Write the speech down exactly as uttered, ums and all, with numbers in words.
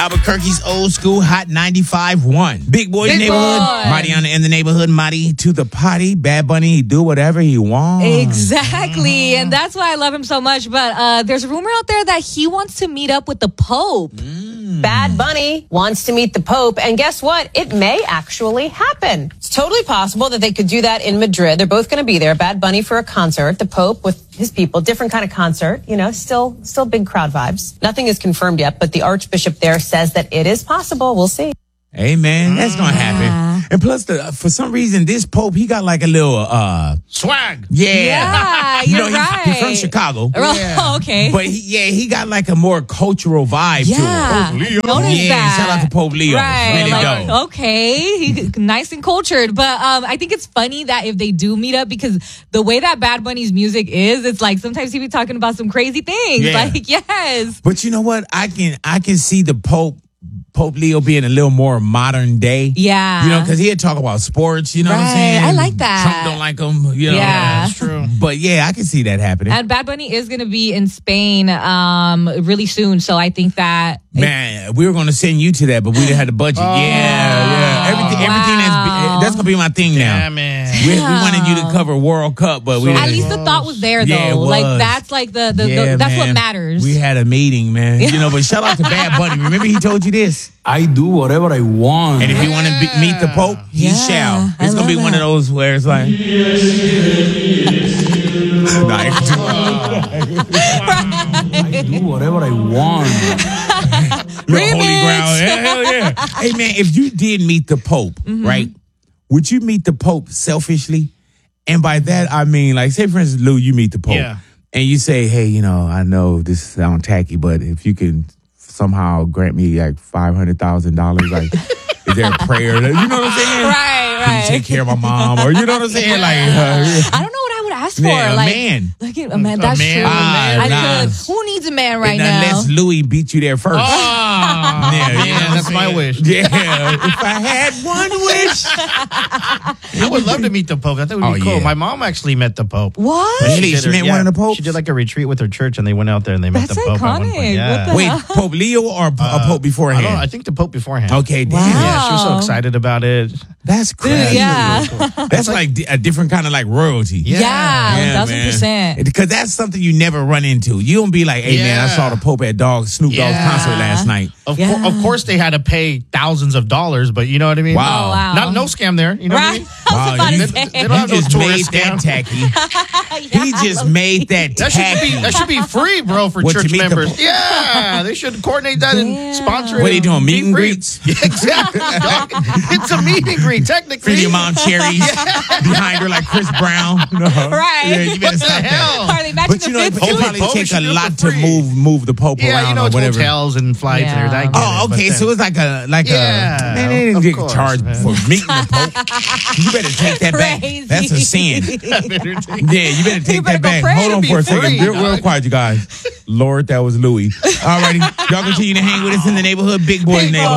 Albuquerque's old school hot ninety-five point one. Big Boy's Big neighborhood. Boy. Mariana in the neighborhood. Marty to the potty. Bad Bunny, he do whatever he wants. Exactly. And that's why I love him so much. But uh, there's a rumor out there that he wants to meet up with the Pope. Mm. Bad Bunny wants to meet the Pope, and guess what? It may actually happen. It's totally possible that they could do that in Madrid. They're both going to be there. Bad Bunny for a concert, the Pope with his people, different kind of concert, you know, still still big crowd vibes. Nothing is confirmed yet, but the Archbishop there says that it is possible. We'll see. Hey, man, that's going to happen. And plus, the, for some reason, this Pope, he got like a little, uh, swag. Yeah. Yeah, you you're know, right. He's, he's from Chicago. Oh, okay. But he, yeah, he got like a more cultural vibe yeah. to him. Leo. Notice yeah, that. shout out to Pope Leo. Right. Really Like, dope. okay. He, nice and cultured. But um, I think it's funny that if they do meet up, because the way that Bad Bunny's music is, it's like sometimes he be talking about some crazy things. Yeah. Like, yes. But you know what? I can I can see the Pope Pope Leo being a little more modern day. Yeah. You know, because he'd talk about sports, you know what I'm Right. saying? I like that. Trump don't like him, you know. Yeah. That's true. But yeah, I can see that happening. And Bad Bunny is going to be in Spain um, really soon. So I think that. Man, we were going to send you to that, but we didn't have the budget. Oh. yeah, yeah. Everything, everything Wow. that's, that's going to be my thing now. Yeah, man. We, we wanted you to cover World Cup, but we At didn't. least the thought was there, though. Yeah, it Like, was. that's like the, the, Yeah, the that's man. what matters. We had a meeting, man. You know, but shout out to Bad Bunny. Remember he told you this? I do whatever I want. And if he want to be, meet the Pope, he Yeah, shall. I It's going to be love one that. of those where it's like. Nah, I do whatever I want. Little holy ground. Yeah, hell yeah. Hey, man, if you did meet the Pope, Mm-hmm. right, would you meet the Pope selfishly? And by that, I mean, like, say, for instance, Lou, you meet the Pope. Yeah. And you say, hey, you know, I know this sounds tacky, but if you can somehow grant me like five hundred thousand dollars, like, is there a prayer? that- You know what I'm saying? Right, Can you right. take care of my mom? Or you know what I'm saying? Like, uh, I don't know what I would ask for. Yeah, a like, man. Like, a man, that's man, true. a man. I Ah, could- nah. who needs a man right and now? unless Louis beat you there first. Oh, Yeah, you know yeah, what I'm that's my saying? wish. Yeah, if I had one wish. I would love to meet the Pope. I think it would be Oh, cool. yeah. My mom actually met the Pope. What? Really? did She her- met yeah, one of the popes? She did like a retreat with her church, and they went out there and they met That's the Pope. At one iconic. point. Yeah. What the Wait, hell? Pope Leo or a Pope I, beforehand? don't, I think the Pope beforehand. Okay, damn. Wow. Yeah, she was so excited about it. That's crazy. yeah. That's like di- a different kind of like royalty. Yeah, Yeah. one thousand percent. Because that's something you never run into. You don't be like, hey, man, I Yeah. saw the Pope at Dog Snoop Dogg's Yeah. concert last night. Of, Yeah. cour- of course, they had to pay thousands of dollars, but you know what I mean? Wow. Oh, wow. Not no scam there. You know Right. what I mean? I was about you- to They, say. they don't have He those just made tourist that scams. tacky. Yeah, He I just love made it. that That should be tacky. that should be free, bro, for What, to church meet the members. Pope? Yeah, they should coordinate that Damn. and sponsor it. What are you doing, and meet be and free. greets? Yeah, exactly. dog. It's a meet and greet, technically. Feed your mom cherries behind her like Chris Brown. No. Right. Yeah, you better What the stop that. hell? Are they matching But you the know, it, fits it too? probably Pope takes should a do it lot for to free. move move the Pope Yeah, around you know, or it's whatever. hotels and flights and Yeah. everything. I get Oh, it, but okay. then- So it's like a like Yeah, a man. They didn't of get course, charged man. for meeting the Pope. You better take that back. Crazy. That's a sin. Yeah, you better take You better that go back. pray. Hold on Should for a be second. free, Real, real dog. quiet, you guys. Lord, that was Louis. All righty, y'all continue to hang with us in the neighborhood, Big Boys neighborhood.